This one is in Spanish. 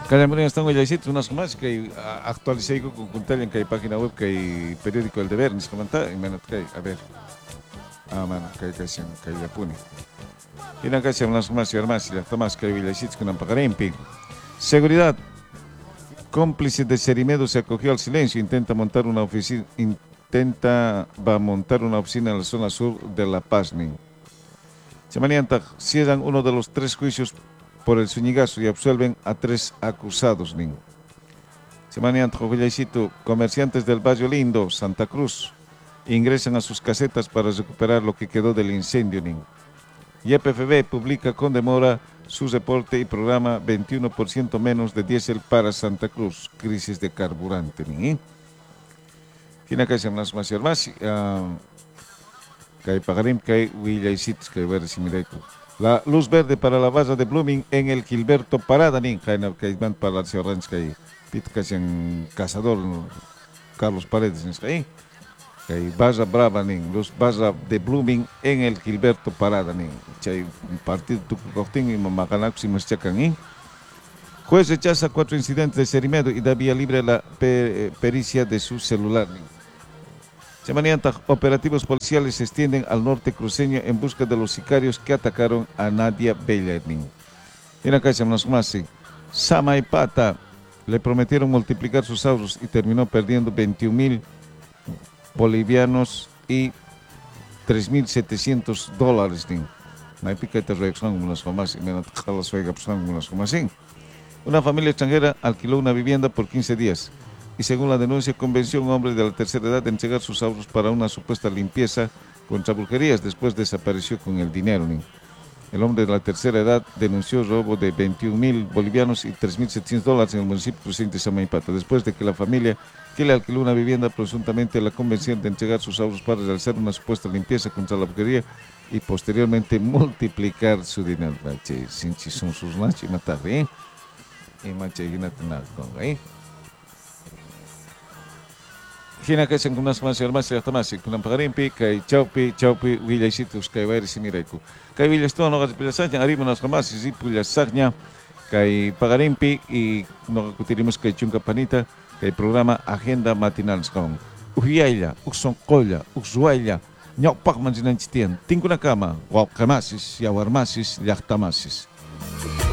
Kaya mo rin ang wilaysit, unas mas kay actualisay ko kung kuntal yung kay página web kay periodiko El Deber, nis kamanta, imanat kay, a ver, man, kay Yapuni. Kinakasya unas mas, yarmas, más kay wilaysit con Ampacarimpi. Seguridad. Cómplice de Cerimedo se acogió al silencio, va a montar una oficina en la zona sur de La Paz. Semanianta cierran uno de los 3 juicios por el Zúñigazo y absuelven a 3 acusados. Semanianta comerciantes del Barrio Lindo, Santa Cruz, ingresan a sus casetas para recuperar lo que quedó del incendio. YPFB publica con demora su reporte y programa 21% menos de diésel para Santa Cruz, crisis de carburante. Kina kasi mas kay pagarim kay Willaisitos kay Versimileko. La luz verde para la base de Blooming en el Gilberto Parada kay van para la Ranch kay pit kasi ang cazador Carlos Paredes kay Baza Brava luz Baza de Blooming en el Gilberto Parada chay partido tukukotin y mamakanak si maschakan. Juez rechaza 4 incidentes de Cerimedo y da vía libre a la pericia de su celular. Semanianta, operativos policiales se extienden al norte cruceño en busca de los sicarios que atacaron a Nadia Bellarmin. En la calle Mnasmasi, Sama y Pata le prometieron multiplicar sus ahorros y terminó perdiendo 21,000 bolivianos y $3,700. Una familia extranjera alquiló una vivienda por 15 días y según la denuncia convenció a un hombre de la tercera edad de entregar sus ahorros para una supuesta limpieza contra brujerías. Después desapareció con el dinero. El hombre de la tercera edad denunció robo de 21,000 bolivianos y $3,700 en el municipio cruceño de Samaipata, después de que la familia que le alquiló una vivienda presuntamente la convenció de entregar sus ahorros para realizar una supuesta limpieza contra la brujería y posteriormente multiplicar su dinero. Sin son sus y matar, y imagínate nada con Hina kay sang kunas mas yarmas ya tamasi kunang pagarimpi kay Chaupi Willaisitos kay Wairi Simiraiku. Kay Willasto no kasipillasanya arriba nas kamas sipillasanya kay pagarimpi y no kutirimos kay Chunka Panita kay programa Agenda Matinal skong. Uhiyaya, uksongkolya, uksuaya, nyokpak man sinanchitian. Tingko na kama, wap kamasis, yawarmasis, yaktamasis.